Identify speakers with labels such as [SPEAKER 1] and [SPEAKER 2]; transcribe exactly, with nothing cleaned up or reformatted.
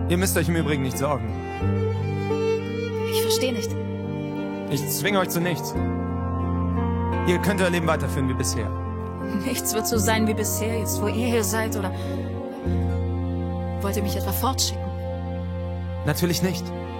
[SPEAKER 1] Ihr müsst euch im Übrigen nicht sorgen.
[SPEAKER 2] Ich verstehe nicht.
[SPEAKER 1] Ich zwinge euch zu nichts. Ihr könnt euer Leben weiterführen wie bisher.
[SPEAKER 2] Nichts wird so sein wie bisher, jetzt wo ihr hier seid, oder... Wollt ihr mich etwa fortschicken?
[SPEAKER 1] Natürlich nicht.